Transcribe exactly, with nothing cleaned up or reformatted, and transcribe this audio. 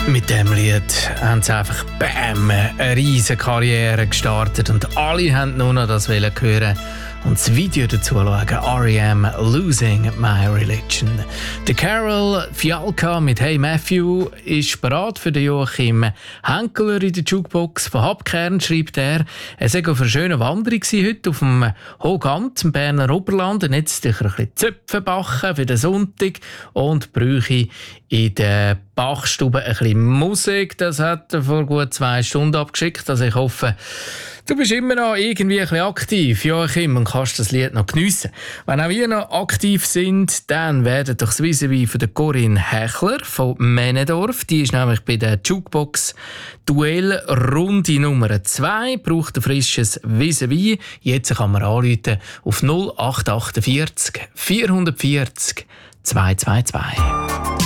Mit dem Lied haben sie einfach bam, eine riesige Karriere gestartet und alle haben nur noch das hören und das Video dazu schauen. R E M Losing My Religion. Der Carol Fialka mit Hey Matthew ist bereit für den Joachim Henkeler in der Jukebox. Von Habkern schreibt er, er sei auf einer schönen Wanderung heute auf dem Hogamt im Berner Oberland. Und jetzt ein bisschen Zöpfe backen für den Sonntag und bräuche in der Bachstube ein bisschen Musik. Das hat er vor gut zwei Stunden abgeschickt. Also ich hoffe, du bist immer noch irgendwie ein bisschen aktiv, Joachim, und kannst das Lied noch geniessen. Wenn auch wir noch aktiv sind, dann werden doch das Vis-à-vis von der Corinne Hechler von Männendorf. Die ist nämlich bei der Jukebox Duell Runde Nummer zwei. Braucht ein frisches Vis-à-vis. Jetzt kann man anrufen auf null acht acht vier vier vier null zwei zwei zwei.